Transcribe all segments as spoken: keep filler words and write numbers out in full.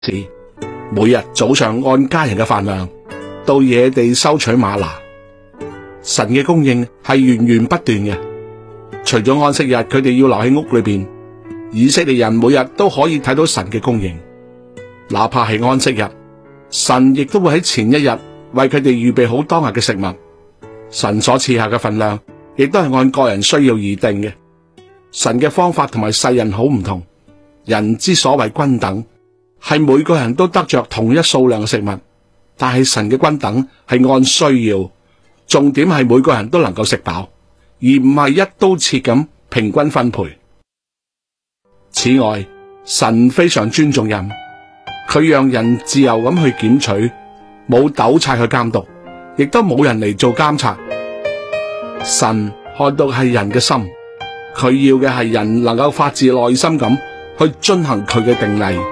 時，每日早上按家人嘅飯量到野地收取嗎哪。神嘅供應係源源不斷嘅。除咗安息日佢哋要留喺屋裏邊，以色列人每日都可以睇到神嘅供應。哪怕係安息日，神亦都會喺前一日為佢哋預備好當日嘅食物。神所賜下嘅份量亦都係按個人需要而定嘅。神嘅方法同埋世人好唔同。人之所謂均等，係每個人都得着同一數量嘅食物，但係神嘅均等係按需要，重點係每個人都能夠食飽，而唔係一刀切咁平均分配。此外，神非常尊重人，佢讓人自由咁去檢取，冇督察去監督，亦都冇人嚟做監察。神看到係人嘅心，佢要嘅係人能夠發自內心咁去遵行佢嘅定例。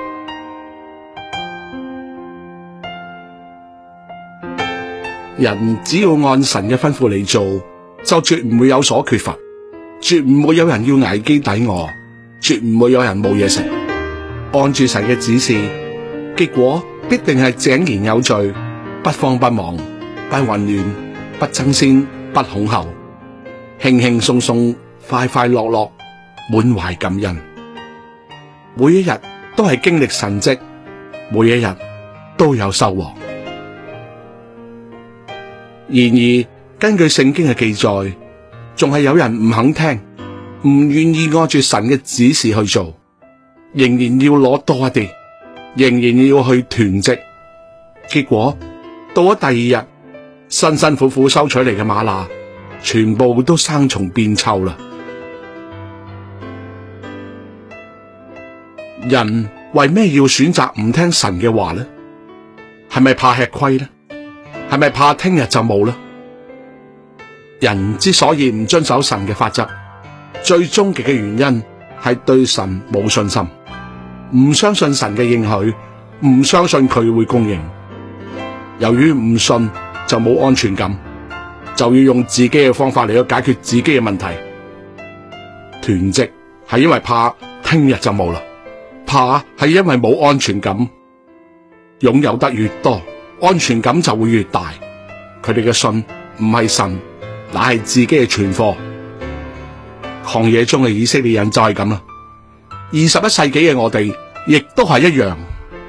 人只要按神嘅吩咐嚟做，就絕唔會有所缺乏，絕唔會有人要捱飢抵餓，絕唔會有人冇嘢食。按住神嘅指示，結果必定係井然有序，不慌不忙，不混亂，不爭先，不恐後，輕輕鬆鬆，快快樂樂，滿懷感恩。每一日都係經歷神蹟，每一日都有收穫。然而，根據聖經嘅記載，仲係有人唔肯聽，唔願意按住神嘅指示去做，仍然要攞多一啲，仍然要去囤積。結果到咗第二日，辛辛苦苦收取嚟嘅嗎哪，全部都生蟲變臭啦。人為咩要選擇唔聽神嘅話呢？係咪怕吃虧呢？係咪怕聽日就冇呢？人之所以唔遵守神嘅法則，最終極嘅原因係對神冇信心，唔相信神嘅應許，唔相信佢會供應。由於唔信，就冇安全感，就要用自己嘅方法嚟去解決自己嘅問題。囤積係因為怕聽日就冇啦，怕係因為冇安全感。擁有得越多，安全感就會越大。佢哋嘅信唔係神，乃係自己嘅存貨。曠野中嘅以色列人就係咁啦。二十一世紀嘅我哋亦都係一樣。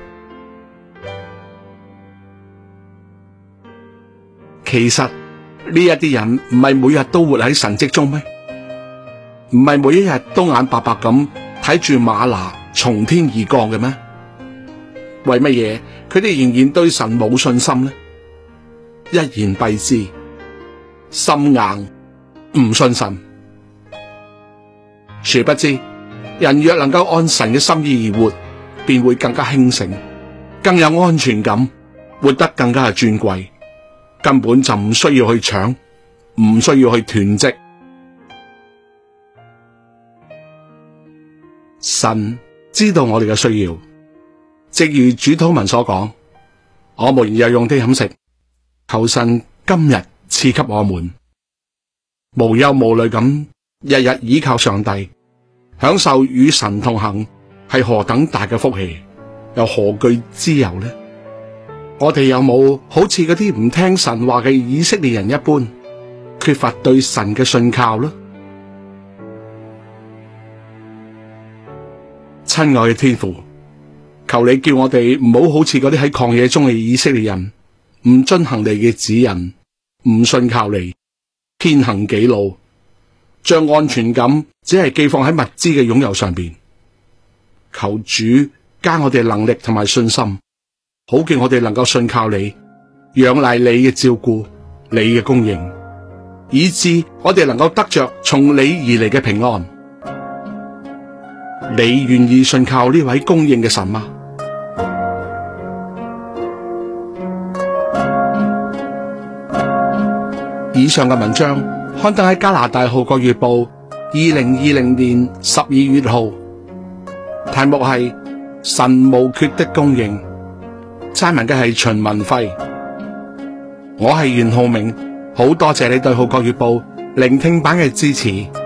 其實呢一啲人唔係每日都活喺神蹟中咩？唔係每一日都眼白白咁睇住嗎哪從天而降嘅咩？為乜嘢佢哋仍然對神冇信心呢？一言蔽之，心硬，唔信神。殊不知，人若能夠按神嘅心意而活，便會更加興盛，更有安全感，活得更加係尊貴，根本就唔需要去搶，唔需要去囤積。神知道我哋嘅需要，正如主禱文所講，我們日用的飲食，求神今日賜給我們，無憂無慮咁日日倚靠上帝，享受與神同行，係何等大嘅福氣，又何懼之有呢？我哋有冇好似嗰啲唔聽神話嘅以色列人一般，缺乏對神嘅信靠呢？親愛嘅天父，求你叫我哋唔好好似嗰啲喺曠野中嘅以色列人，唔遵行你嘅指引，唔信靠你，偏行己路，將安全感只係寄放喺物資嘅擁有上邊。求主加我哋能力同埋信心，好叫我哋能夠信靠你，仰賴你嘅照顧，你嘅供應，以致我哋能夠得着從你而嚟嘅平安。你願意信靠呢位供應嘅神嗎？以上嘅文章刊登喺加拿大《號角月報》二零二零年十二月號，題目係神無缺的供應，撰文嘅係秦文輝。我係袁浩明，好多謝你對《號角月報》聆聽版嘅支持。